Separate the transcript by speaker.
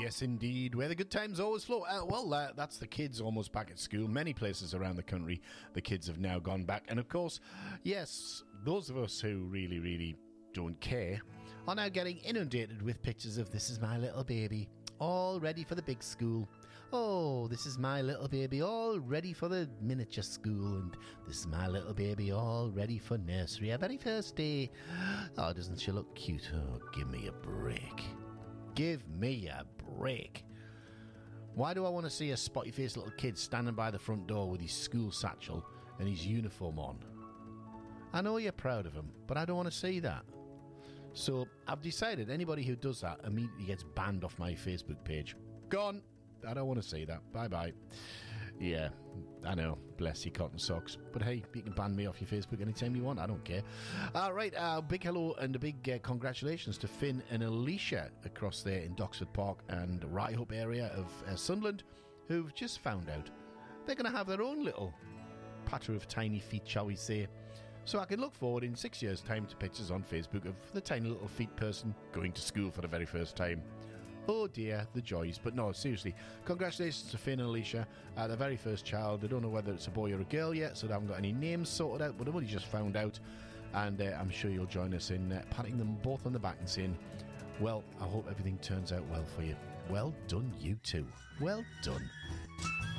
Speaker 1: yes, indeed. Where the good times always flow. That's the kids almost back at school. Many places around the country, the kids have now gone back. And of course, yes, those of us who really, really don't care are now getting inundated with pictures of this is my little baby, all ready for the big school. Oh, this is my little baby, all ready for the miniature school. And this is my little baby, all ready for nursery, our very first day. Oh, doesn't she look cute? Oh, give me a break. Give me a break. Why do I want to see a spotty-faced little kid standing by the front door with his school satchel and his uniform on? I know you're proud of him, but I don't want to see that. So I've decided anybody who does that immediately gets banned off my Facebook page. Gone. I don't want to see that. Bye-bye. Yeah, I know. Bless your cotton socks. But hey, you can ban me off your Facebook anytime you want. I don't care. All right, big hello and a big congratulations to Finn and Alicia across there in Doxford Park and Rye-Hope area of Sunderland, who've just found out they're going to have their own little patter of tiny feet, shall we say. So I can look forward in 6 years' time to pictures on Facebook of the tiny little feet person going to school for the very first time. Oh dear, the joys. But no, seriously, congratulations to Finn and Alicia, their very first child. I don't know whether it's a boy or a girl yet, so they haven't got any names sorted out, but I've only just found out. And I'm sure you'll join us in patting them both on the back and saying, well, I hope everything turns out well for you. Well done, you two. Well done.